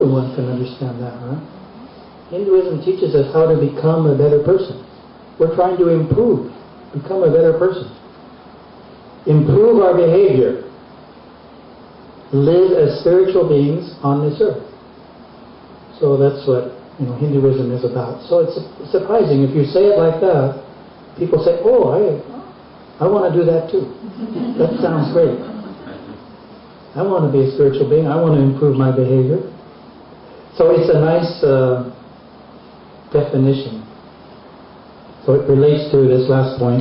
everyone can understand that, right? Hinduism teaches us how to become a better person. We're trying to improve, become a better person. Improve our behavior. Live as spiritual beings on this earth. So that's what Hinduism is about. So it's surprising if you say it like that. People say, "Oh, I want to do that too. That sounds great. I want to be a spiritual being. I want to improve my behavior." So it's a nice definition. So it relates to this last point.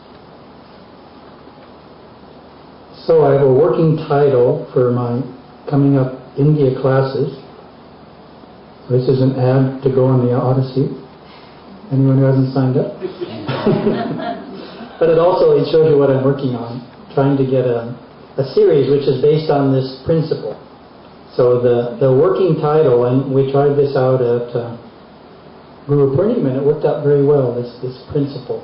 So I have a working title for my coming up India classes. This is an ad to go on the Odyssey. Anyone who hasn't signed up? But it shows you what I'm working on, trying to get a series which is based on this principle. So the working title, and we tried this out at Guru Purnima, and it worked out very well, this principle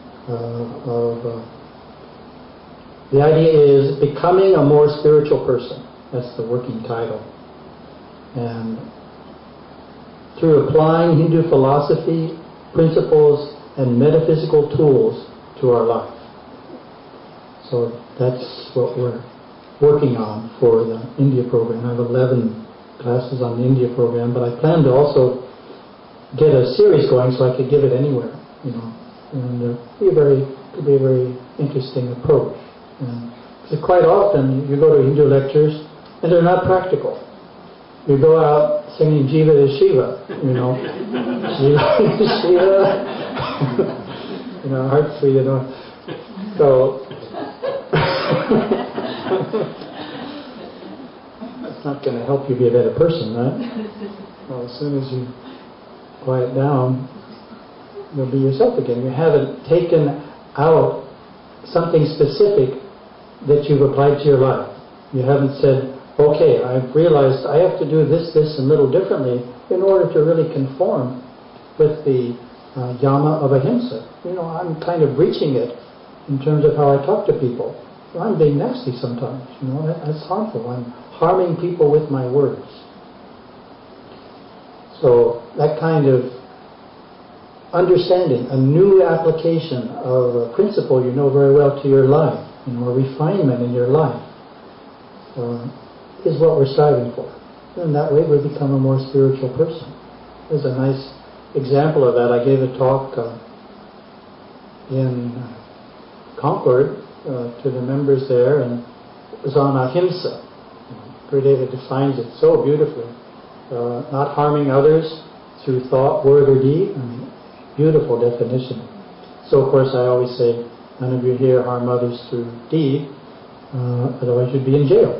the idea is becoming a more spiritual person. That's the working title. And through applying Hindu philosophy, principles, and metaphysical tools to our life. So that's what we're working on for the India program. I have 11 classes on the India program, but I plan to also get a series going so I could give it anywhere, and it could be a very interesting approach. Because quite often you go to Hindu lectures and they're not practical. You go out singing Jiva is Shiva, Shiva is Shiva, heart sweet, So that's not going to help you be a better person, right? Well, as soon as you quiet down, you'll be yourself again. You haven't taken out something specific that you've applied to your life. You haven't said, okay, I've realized I have to do this, and little differently in order to really conform with the yama of ahimsa. I'm kind of breaching it in terms of how I talk to people. I'm being nasty sometimes. That's harmful. I'm harming people with my words. So that kind of understanding, a new application of a principle you know very well to your life, a refinement in your life, is what we're striving for. And that way we become a more spiritual person. There's a nice example of that. I gave a talk in Concord to the members there, and it was on ahimsa. Gurudeva defines it so beautifully. Not harming others through thought, word, or deed. Beautiful definition. So of course I always say, none of you here harm others through deed, otherwise you'd be in jail.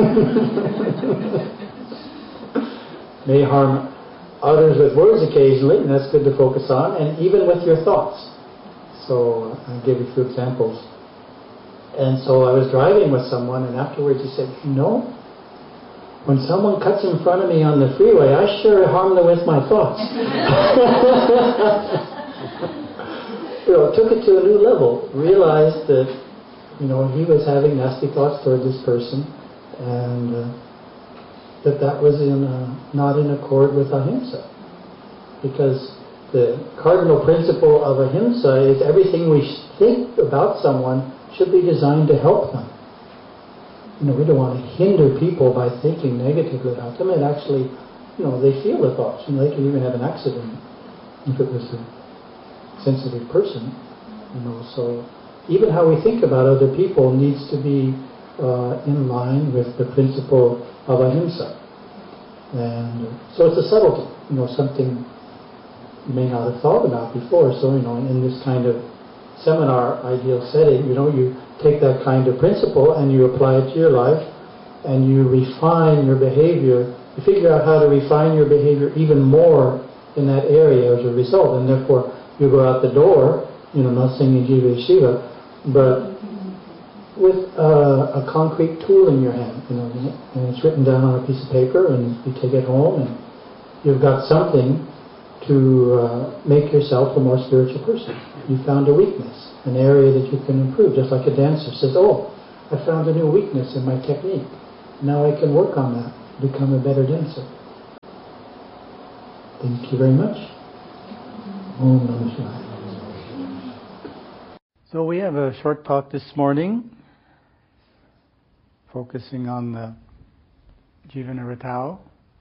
May harm others with words occasionally, and that's good to focus on, and even with your thoughts. So I'll give you a few examples. And so I was driving with someone, and afterwards he said, when someone cuts in front of me on the freeway, I sure harm them with my thoughts. Took it to a new level. Realized that, he was having nasty thoughts toward this person, and that was not in accord with ahimsa. Because the cardinal principle of ahimsa is everything we think about someone should be designed to help them. We don't want to hinder people by thinking negatively about them. And actually, they feel the thoughts. They can even have an accident if it was a sensitive person. So even how we think about other people needs to be in line with the principle of ahimsa. And so it's a subtlety, something you may not have thought about before. So, in this kind of seminar ideal setting, you take that kind of principle and you apply it to your life, and you refine your behavior. You figure out how to refine your behavior even more in that area as a result, and therefore you go out the door, not singing Jiva Shiva, but with a concrete tool in your hand, and it's written down on a piece of paper, and you take it home, and you've got something to make yourself a more spiritual person. You found a weakness, an area that you can improve, just like a dancer says, I found a new weakness in my technique. Now I can work on that, become a better dancer. Thank you very much. Om Namah Shivaya. So we have a short talk this morning focusing on the Jivana-Ratao.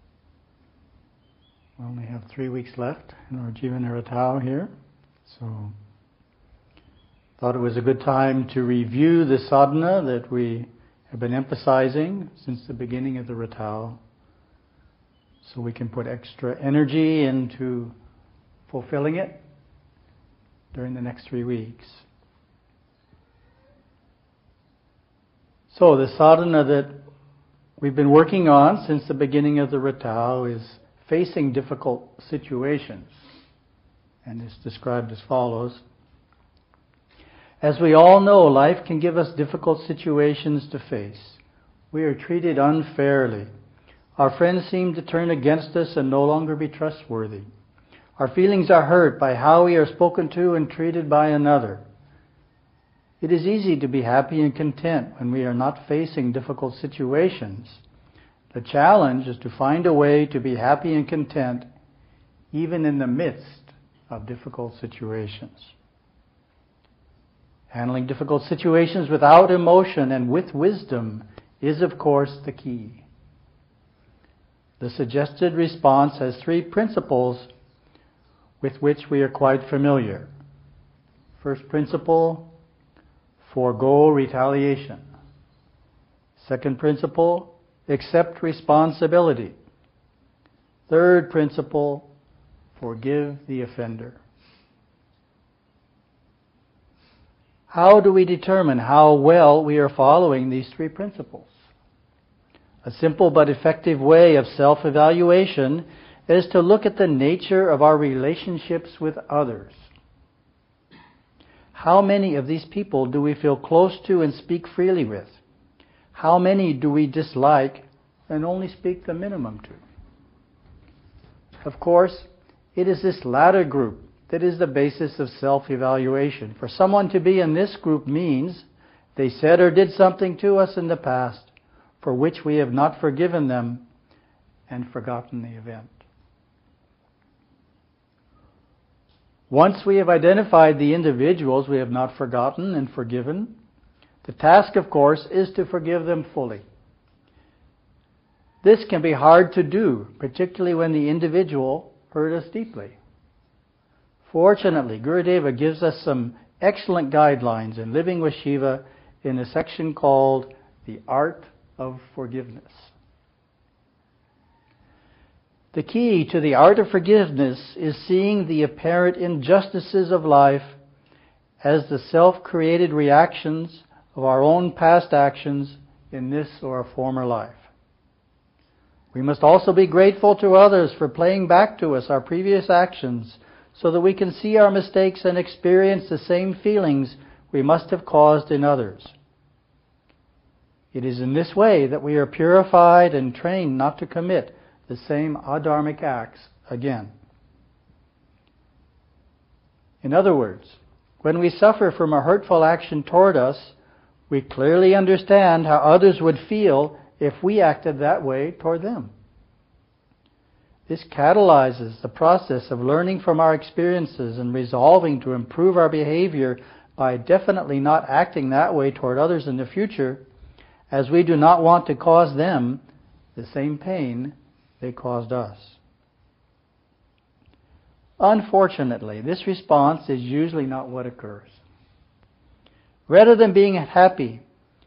We only have 3 weeks left in our Jivana-Ratao here, so thought it was a good time to review the sadhana that we have been emphasizing since the beginning of the Ratao, so we can put extra energy into fulfilling it during the next 3 weeks. So the sadhana that we've been working on since the beginning of the Ratao is facing difficult situations, and it's described as follows. As we all know, life can give us difficult situations to face. We are treated unfairly. Our friends seem to turn against us and no longer be trustworthy. Our feelings are hurt by how we are spoken to and treated by another. It is easy to be happy and content when we are not facing difficult situations. The challenge is to find a way to be happy and content even in the midst of difficult situations. Handling difficult situations without emotion and with wisdom is, of course, the key. The suggested response has 3 principles with which we are quite familiar. First principle, forego retaliation. Second principle, accept responsibility. Third principle, forgive the offender. How do we determine how well we are following these 3 principles? A simple but effective way of self-evaluation is to look at the nature of our relationships with others. How many of these people do we feel close to and speak freely with? How many do we dislike and only speak the minimum to? Of course, it is this latter group that is the basis of self-evaluation. For someone to be in this group means they said or did something to us in the past for which we have not forgiven them and forgotten the event. Once we have identified the individuals we have not forgotten and forgiven, the task, of course, is to forgive them fully. This can be hard to do, particularly when the individual hurt us deeply. Fortunately, Gurudeva gives us some excellent guidelines in Living with Shiva in a section called The Art of Forgiveness. The key to the art of forgiveness is seeing the apparent injustices of life as the self-created reactions of our own past actions in this or a former life. We must also be grateful to others for playing back to us our previous actions so that we can see our mistakes and experience the same feelings we must have caused in others. It is in this way that we are purified and trained not to commit the same adharmic acts again. In other words, when we suffer from a hurtful action toward us, we clearly understand how others would feel if we acted that way toward them. This catalyzes the process of learning from our experiences and resolving to improve our behavior by definitely not acting that way toward others in the future, as we do not want to cause them the same pain they caused us. Unfortunately, this response is usually not what occurs. Rather than being happy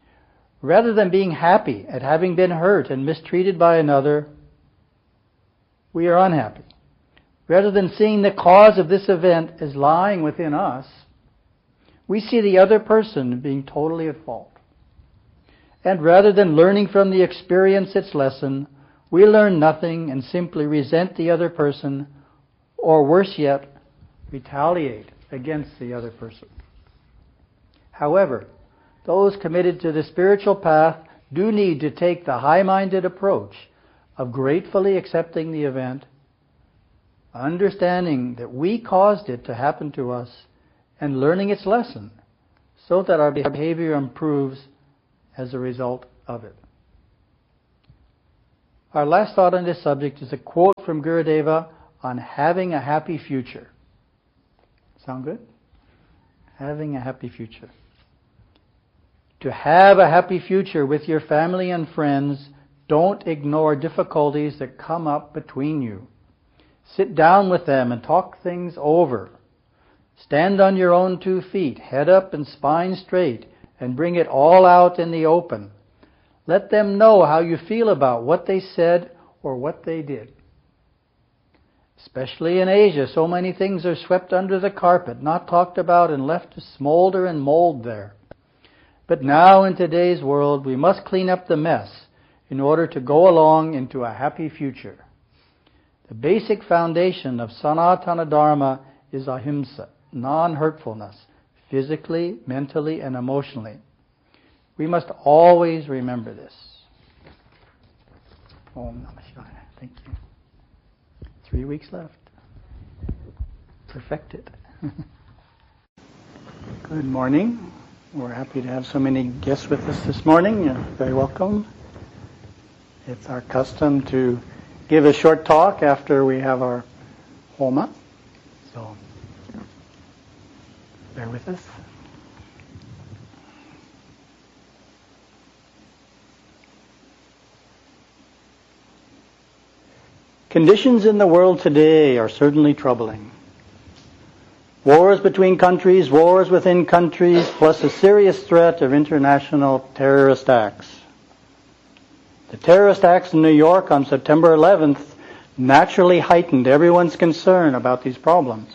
at having been hurt and mistreated by another, we are unhappy. Rather than seeing the cause of this event as lying within us, we see the other person being totally at fault. And rather than learning from the experience its lesson, we learn nothing and simply resent the other person, or worse yet, retaliate against the other person. However, those committed to the spiritual path do need to take the high-minded approach of gratefully accepting the event, understanding that we caused it to happen to us, and learning its lesson so that our behavior improves as a result of it. Our last thought on this subject is a quote from Gurudeva on having a happy future. Sound good? Having a happy future. To have a happy future with your family and friends, don't ignore difficulties that come up between you. Sit down with them and talk things over. Stand on your own 2 feet, head up and spine straight, and bring it all out in the open. Let them know how you feel about what they said or what they did. Especially in Asia, so many things are swept under the carpet, not talked about, and left to smolder and mold there. But now in today's world, we must clean up the mess in order to go along into a happy future. The basic foundation of Sanatana Dharma is ahimsa, non-hurtfulness, physically, mentally, and emotionally. We must always remember this. Om Namah Shivaya. Thank you. 3 weeks left. Perfected. Good morning. We're happy to have so many guests with us this morning. You're very welcome. It's our custom to give a short talk after we have our Homa. So, bear with us. Conditions in the world today are certainly troubling. Wars between countries, wars within countries, plus a serious threat of international terrorist acts. The terrorist acts in New York on September 11th naturally heightened everyone's concern about these problems.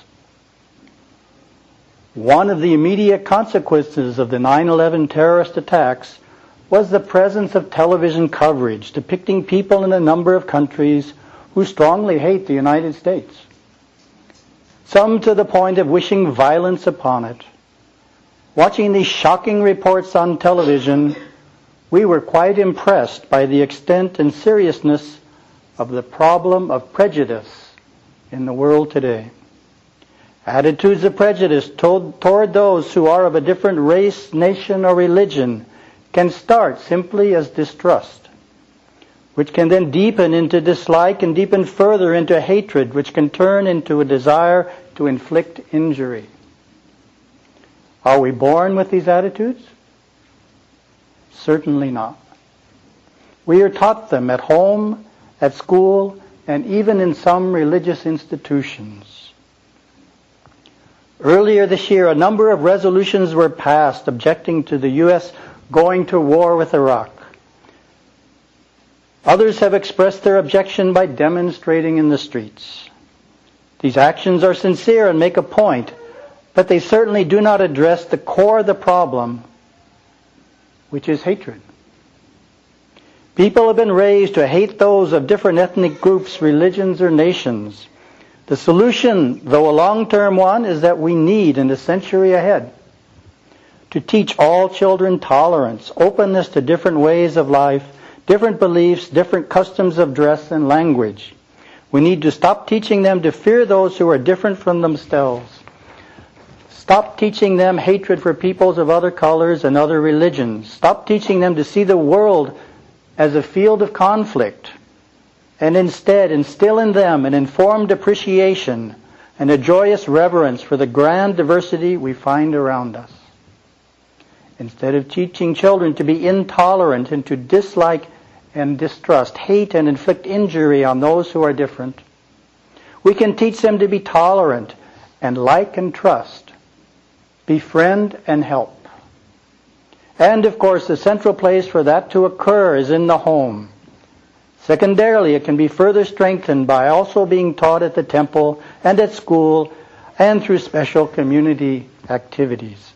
One of the immediate consequences of the 9/11 terrorist attacks was the presence of television coverage depicting people in a number of countries who strongly hate the United States. Some to the point of wishing violence upon it. Watching these shocking reports on television, we were quite impressed by the extent and seriousness of the problem of prejudice in the world today. Attitudes of prejudice toward those who are of a different race, nation, or religion can start simply as distrust, which can then deepen into dislike and deepen further into hatred, which can turn into a desire to inflict injury. Are we born with these attitudes? Certainly not. We are taught them at home, at school, and even in some religious institutions. Earlier this year, a number of resolutions were passed objecting to the U.S. going to war with Iraq. Others have expressed their objection by demonstrating in the streets. These actions are sincere and make a point, but they certainly do not address the core of the problem, which is hatred. People have been raised to hate those of different ethnic groups, religions, or nations. The solution, though a long-term one, is that we need, in the century ahead, to teach all children tolerance, openness to different ways of life, different beliefs, different customs of dress and language. We need to stop teaching them to fear those who are different from themselves. Stop teaching them hatred for peoples of other colors and other religions. Stop teaching them to see the world as a field of conflict, and instead instill in them an informed appreciation and a joyous reverence for the grand diversity we find around us. Instead of teaching children to be intolerant and to dislike and distrust, hate and inflict injury on those who are different, we can teach them to be tolerant and like and trust, befriend and help. And of course, the central place for that to occur is in the home. Secondarily, it can be further strengthened by also being taught at the temple and at school and through special community activities.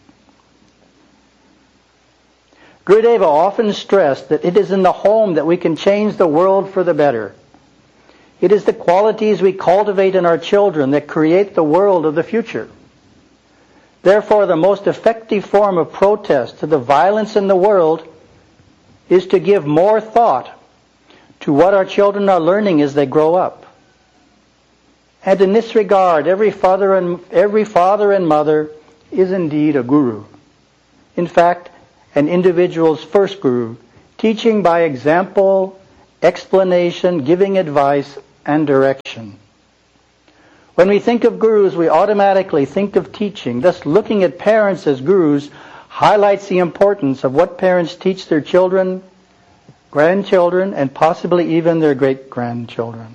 Gurudeva often stressed that it is in the home that we can change the world for the better. It is the qualities we cultivate in our children that create the world of the future. Therefore, the most effective form of protest to the violence in the world is to give more thought to what our children are learning as they grow up. And in this regard, every father and mother is indeed a guru. In fact, an individual's first guru, teaching by example, explanation, giving advice, and direction. When we think of gurus, we automatically think of teaching. Thus, looking at parents as gurus highlights the importance of what parents teach their children, grandchildren, and possibly even their great-grandchildren.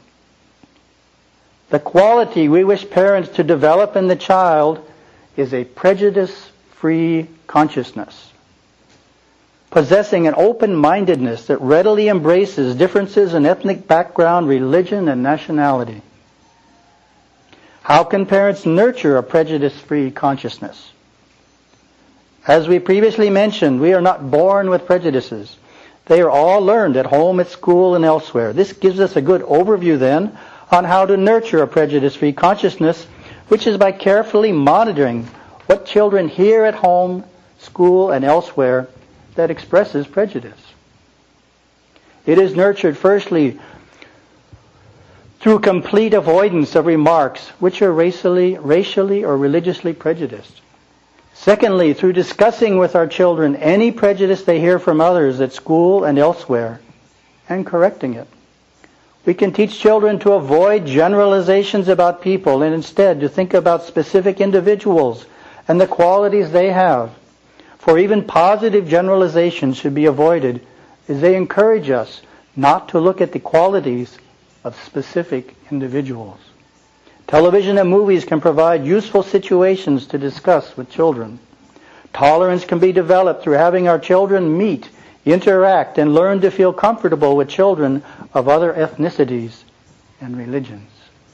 The quality we wish parents to develop in the child is a prejudice-free consciousness, possessing an open-mindedness that readily embraces differences in ethnic background, religion, and nationality. How can parents nurture a prejudice-free consciousness? As we previously mentioned, we are not born with prejudices. They are all learned at home, at school, and elsewhere. This gives us a good overview then on how to nurture a prejudice-free consciousness, which is by carefully monitoring what children hear at home, school, and elsewhere that expresses prejudice. It is nurtured firstly through complete avoidance of remarks which are racially or religiously prejudiced. Secondly, through discussing with our children any prejudice they hear from others at school and elsewhere, and correcting it. We can teach children to avoid generalizations about people and instead to think about specific individuals and the qualities they have. For even positive generalizations should be avoided as they encourage us not to look at the qualities of specific individuals. Television and movies can provide useful situations to discuss with children. Tolerance can be developed through having our children meet, interact, and learn to feel comfortable with children of other ethnicities and religions.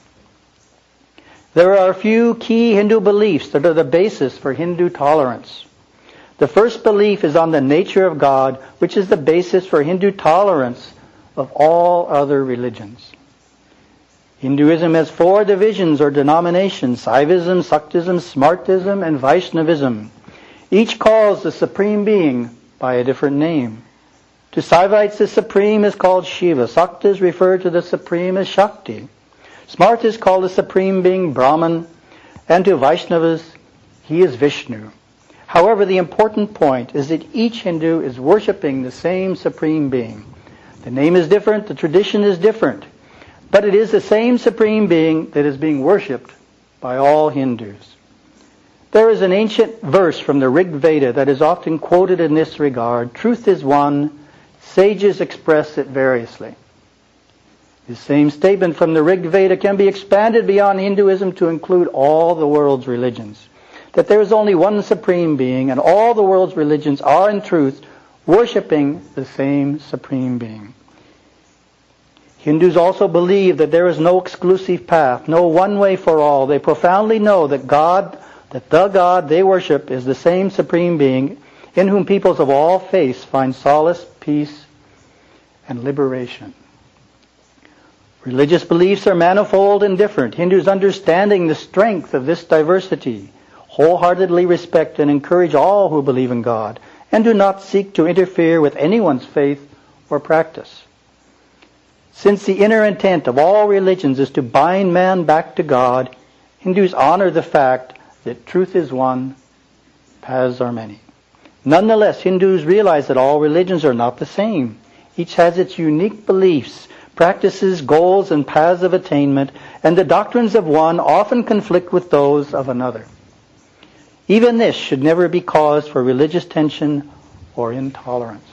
There are a few key Hindu beliefs that are the basis for Hindu tolerance. The first belief is on the nature of God, which is the basis for Hindu tolerance of all other religions. Hinduism has 4 divisions or denominations: Saivism, Saktism, Smartism, and Vaishnavism. Each calls the Supreme Being by a different name. To Saivites, the Supreme is called Shiva. Saktas refer to the Supreme as Shakti. Smartas call the Supreme Being Brahman. And to Vaishnavas, he is Vishnu. However, the important point is that each Hindu is worshipping the same Supreme Being. The name is different, the tradition is different, but it is the same Supreme Being that is being worshipped by all Hindus. There is an ancient verse from the Rig Veda that is often quoted in this regard. Truth is one, sages express it variously. This same statement from the Rig Veda can be expanded beyond Hinduism to include all the world's religions. That there is only one Supreme Being, and all the world's religions are in truth worshipping the same Supreme Being. Hindus also believe that there is no exclusive path, no one way for all. They profoundly know that the God they worship is the same Supreme Being in whom peoples of all faiths find solace, peace, and liberation. Religious beliefs are manifold and different. Hindus, understanding the strength of this diversity, wholeheartedly respect and encourage all who believe in God and do not seek to interfere with anyone's faith or practice. Since the inner intent of all religions is to bind man back to God, Hindus honor the fact that truth is one, paths are many. Nonetheless, Hindus realize that all religions are not the same. Each has its unique beliefs, practices, goals, and paths of attainment, and the doctrines of one often conflict with those of another. Even this should never be cause for religious tension or intolerance.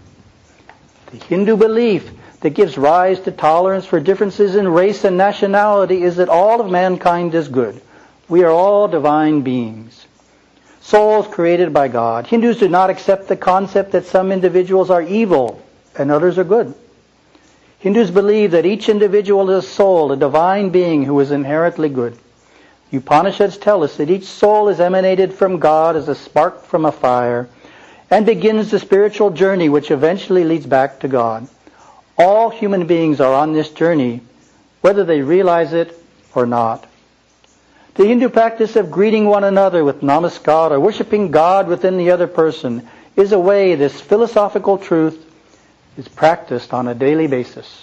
The Hindu belief that gives rise to tolerance for differences in race and nationality is that all of mankind is good. We are all divine beings, souls created by God. Hindus do not accept the concept that some individuals are evil and others are good. Hindus believe that each individual is a soul, a divine being who is inherently good. The Upanishads tell us that each soul is emanated from God as a spark from a fire and begins the spiritual journey which eventually leads back to God. All human beings are on this journey, whether they realize it or not. The Hindu practice of greeting one another with namaskar or worshiping God within the other person is a way this philosophical truth is practiced on a daily basis.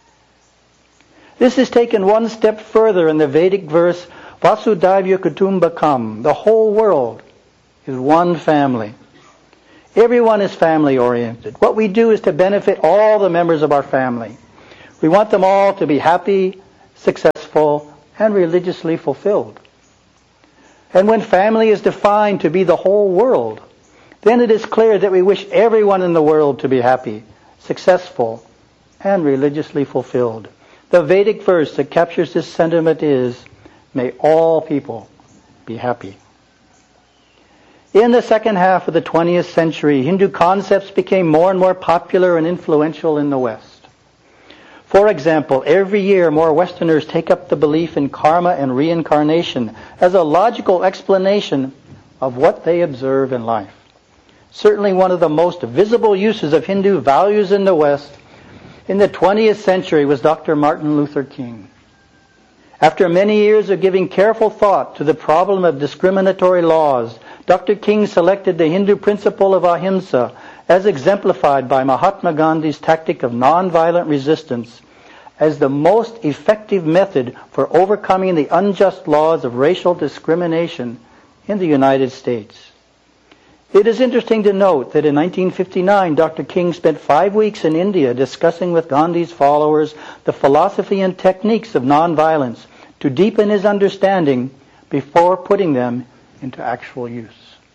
This is taken one step further in the Vedic verse, Vasudhaiva Kutumbakam. The whole world is one family. Everyone is family-oriented. What we do is to benefit all the members of our family. We want them all to be happy, successful, and religiously fulfilled. And when family is defined to be the whole world, then it is clear that we wish everyone in the world to be happy, successful, and religiously fulfilled. The Vedic verse that captures this sentiment is, "May all people be happy." In the second half of the 20th century, Hindu concepts became more and more popular and influential in the West. For example, every year more Westerners take up the belief in karma and reincarnation as a logical explanation of what they observe in life. Certainly one of the most visible uses of Hindu values in the West in the 20th century was Dr. Martin Luther King. After many years of giving careful thought to the problem of discriminatory laws, Dr. King selected the Hindu principle of ahimsa, as exemplified by Mahatma Gandhi's tactic of nonviolent resistance, as the most effective method for overcoming the unjust laws of racial discrimination in the United States. It is interesting to note that in 1959, Dr. King spent 5 weeks in India discussing with Gandhi's followers the philosophy and techniques of nonviolence to deepen his understanding before putting them into actual use.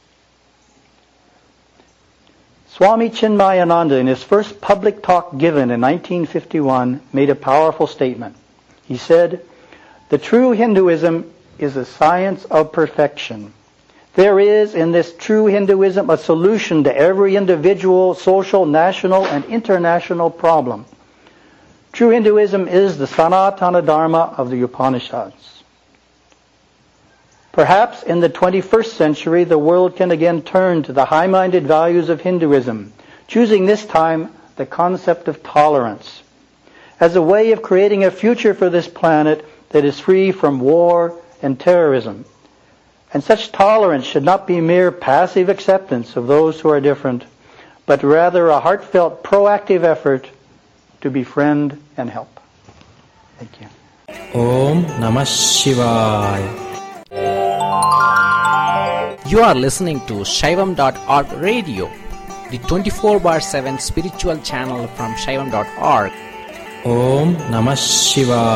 Swami Chinmayananda, in his first public talk given in 1951, made a powerful statement. He said, "The true Hinduism is a science of perfection. There is in this true Hinduism a solution to every individual, social, national, and international problem. True Hinduism is the Sanatana Dharma of the Upanishads." Perhaps in the 21st century, the world can again turn to the high-minded values of Hinduism, choosing this time the concept of tolerance as a way of creating a future for this planet that is free from war and terrorism. And such tolerance should not be mere passive acceptance of those who are different, but rather a heartfelt, proactive effort to befriend and help. Thank you. Om Namah Shivaya. You are listening to Shaivam.org radio, the 24/7 spiritual channel from Shaivam.org. Om Namah Shivaya.